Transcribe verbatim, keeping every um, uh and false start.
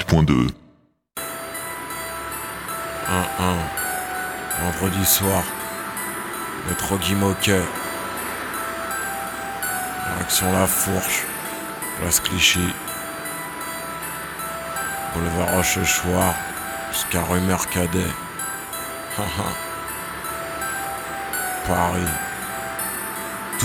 point deux. un un. Vendredi soir. Métro Guy Moquet. Direction La Fourche. Place Clichy. Boulevard Rochechouart. Jusqu'à rue Mercadet. Haha. Paris.